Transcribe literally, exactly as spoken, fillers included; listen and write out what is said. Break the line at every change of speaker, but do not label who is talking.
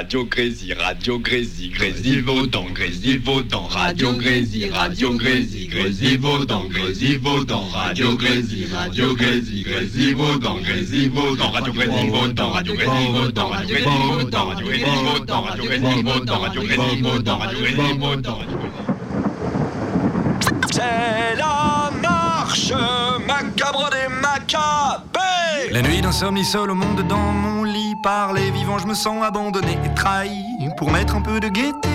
Radio Grésy, Radio Grésy, Grésivaudan, Grésivaudan, Radio Grésy, Radio Grésy, Grésivaudan, Grésivaudan, Radio Grésy, Radio Grésy, Grésivaudan, Grésivaudan, Radio Grésivaudan, Radio Grésivaudan, Radio Grésivaudan, Radio Grésivaudan, Radio Grésivaudan, Radio Grésivaudan, Radio Grésivaudan.
C'est la marche macabre des macabres.
La nuit d'insomnie seul au monde dans mon lit. Par les vivants je me sens abandonné et trahi. Pour mettre un peu de gaieté